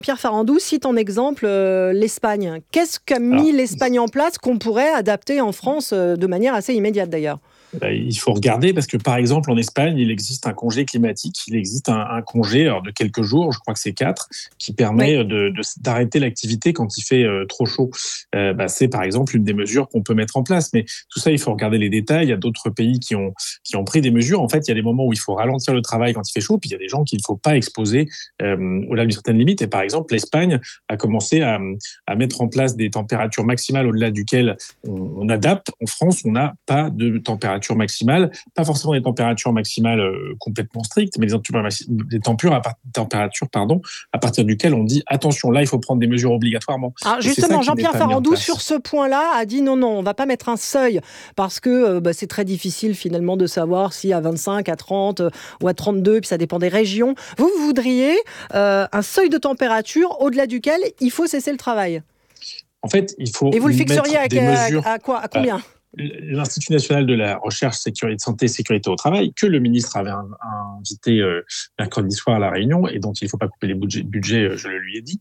Pierre Farandou cite en exemple l'Espagne. Qu'est-ce qu'a mis l'Espagne en place qu'on pourrait adapter en France de manière assez immédiate d'ailleurs ? Il faut regarder parce que, par exemple, en Espagne, il existe un congé climatique. Il existe un congé de quelques jours, je crois que c'est 4, qui permet d'arrêter l'activité quand il fait trop chaud. C'est, par exemple, une des mesures qu'on peut mettre en place. Mais tout ça, il faut regarder les détails. Il y a d'autres pays qui ont pris des mesures. En fait, il y a des moments où il faut ralentir le travail quand il fait chaud, puis il y a des gens qu'il ne faut pas exposer au-delà d'une certaine limite. Et par exemple, l'Espagne a commencé à mettre en place des températures maximales au-delà duquel on adapte. En France, on n'a pas de température maximale, pas forcément des températures maximales complètement strictes, mais des températures à partir duquel on dit attention, là il faut prendre des mesures obligatoirement. Alors justement, Jean-Pierre Farandou sur ce point-là a dit non, on va pas mettre un seuil parce que c'est très difficile finalement de savoir si à 25, à 30 ou à 32, puis ça dépend des régions. Vous voudriez un seuil de température au-delde duquel il faut cesser le travail. En fait, il faut. Et vous le fixeriez à quoi, à combien ? L'Institut national de la recherche, santé et sécurité au travail, que le ministre avait invité mercredi soir à La Réunion, et dont il ne faut pas couper les budgets, je le lui ai dit,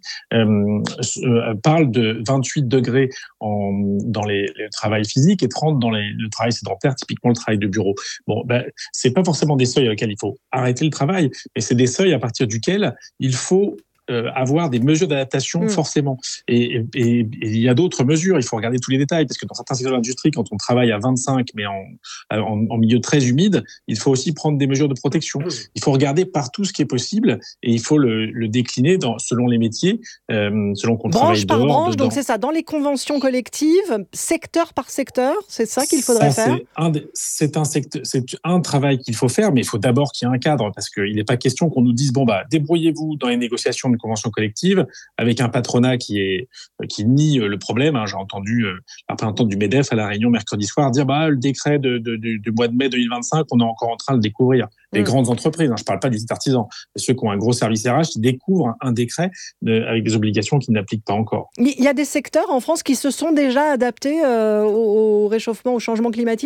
parle de 28 degrés dans le travail physique et 30 dans le travail sédentaire, typiquement le travail de bureau. C'est pas forcément des seuils à lesquels il faut arrêter le travail, mais c'est des seuils à partir duquel il faut avoir des mesures d'adaptation forcément. Et il y a d'autres mesures, il faut regarder tous les détails, parce que dans certains secteurs de l'industrie, quand on travaille à 25, mais en milieu très humide, il faut aussi prendre des mesures de protection. Il faut regarder partout ce qui est possible, et il faut le décliner selon les métiers, selon qu'on travaille dehors, branche par branche, dedans. donc c'est ça, dans les conventions collectives, secteur par secteur, c'est ça qu'il faudrait faire. C'est un travail qu'il faut faire, mais il faut d'abord qu'il y ait un cadre, parce qu'il n'est pas question qu'on nous dise débrouillez-vous dans les négociations de convention collective avec un patronat qui nie le problème. J'ai entendu la représentante du MEDEF à La Réunion mercredi soir dire le décret du mois de mai 2025, on est encore en train de le découvrir. Les grandes entreprises, je ne parle pas des artisans, mais ceux qui ont un gros service RH, qui découvrent un décret avec des obligations qu'ils n'appliquent pas encore. Il y a des secteurs en France qui se sont déjà adaptés au réchauffement, au changement climatique ?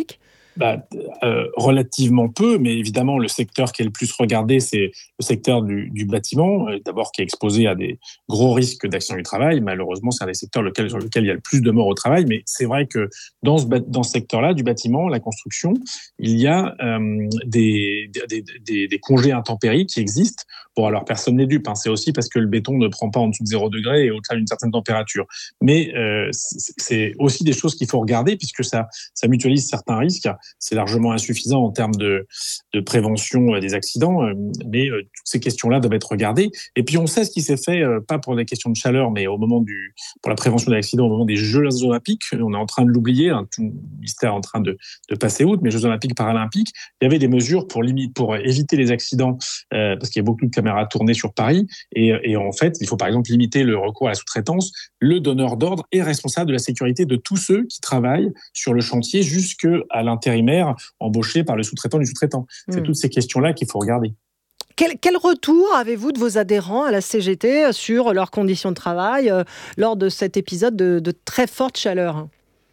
Relativement peu, mais évidemment le secteur qui est le plus regardé, c'est le secteur du bâtiment, d'abord qui est exposé à des gros risques d'accident du travail. Malheureusement, c'est un des secteurs sur lequel il y a le plus de morts au travail, mais c'est vrai que dans ce secteur-là, du bâtiment, la construction, il y a des congés intempéries qui existent. Alors personne n'est dupe, c'est aussi parce que le béton ne prend pas en dessous de 0 degré et au-delà d'une certaine température. Mais c'est aussi des choses qu'il faut regarder, puisque ça mutualise certains risques. C'est largement insuffisant en termes de prévention des accidents, mais toutes ces questions-là doivent être regardées. Et puis on sait ce qui s'est fait, pas pour des questions de chaleur, mais pour la prévention des accidents au moment des Jeux Olympiques. On est en train de l'oublier, tout le ministère est en train de passer outre, mais Jeux Olympiques, Paralympiques, il y avait des mesures pour éviter les accidents, parce qu'il y a beaucoup de caméras tournées sur Paris, et en fait, il faut par exemple limiter le recours à la sous-traitance. Le donneur d'ordre est responsable de la sécurité de tous ceux qui travaillent sur le chantier jusqu'à l'intérimaire embauché par le sous-traitant du sous-traitant. C'est toutes ces questions-là qu'il faut regarder. Quel retour avez-vous de vos adhérents à la CGT sur leurs conditions de travail lors de cet épisode de très forte chaleur ?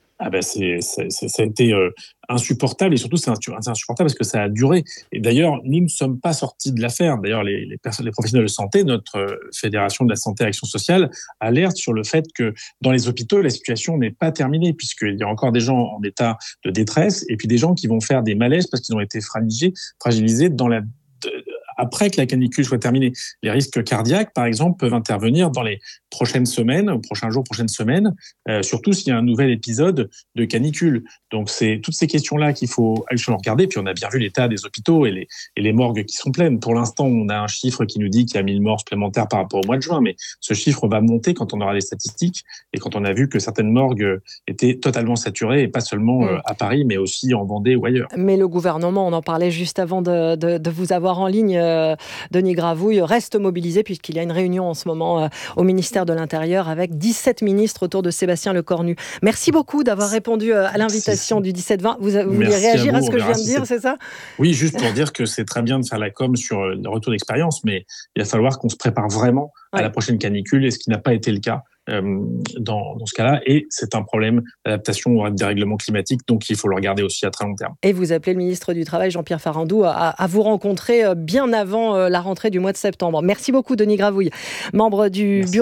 Ça a été insupportable, et surtout c'est insupportable parce que ça a duré. Et d'ailleurs, nous ne sommes pas sortis de l'affaire. D'ailleurs, les professionnels de santé, notre Fédération de la santé et action sociale, alertent sur le fait que dans les hôpitaux, la situation n'est pas terminée, puisqu'il y a encore des gens en état de détresse et puis des gens qui vont faire des malaises parce qu'ils ont été fragilisés après que la canicule soit terminée. Les risques cardiaques, par exemple, peuvent intervenir dans les prochaines semaines, prochains jours, prochaines semaines, surtout s'il y a un nouvel épisode de canicule. Donc, c'est toutes ces questions-là qu'il faut regarder. Puis, on a bien vu l'état des hôpitaux et les morgues qui sont pleines. Pour l'instant, on a un chiffre qui nous dit qu'il y a 1000 morts supplémentaires par rapport au mois de juin, mais ce chiffre va monter quand on aura les statistiques et quand on a vu que certaines morgues étaient totalement saturées, et pas seulement à Paris, mais aussi en Vendée ou ailleurs. Mais le gouvernement, on en parlait juste avant de vous avoir en ligne, Denis Gravouille, reste mobilisé puisqu'il y a une réunion en ce moment au ministère de l'Intérieur avec 17 ministres autour de Sébastien Lecornu. Merci beaucoup d'avoir répondu à l'invitation du 17-20. Vous vouliez réagir à ce que je viens de dire, c'est ça ? Oui, juste pour dire que c'est très bien de faire la com sur le retour d'expérience, mais il va falloir qu'on se prépare vraiment à la prochaine canicule, et ce qui n'a pas été le cas dans ce cas-là. Et c'est un problème d'adaptation au dérèglement climatique, donc il faut le regarder aussi à très long terme. Et vous appelez le ministre du Travail, Jean-Pierre Farandou, à vous rencontrer bien avant la rentrée du mois de septembre. Merci beaucoup, Denis Gravouille, membre du bureau